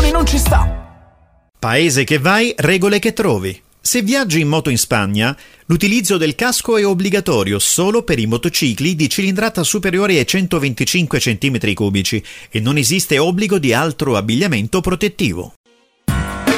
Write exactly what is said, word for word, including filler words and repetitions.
Berlusconi non ci sta. Paese che vai, regole che trovi. Se viaggi in moto in Spagna, l'utilizzo del casco è obbligatorio solo per i motocicli di cilindrata superiore ai centoventicinque centimetri cubici e non esiste obbligo di altro abbigliamento protettivo.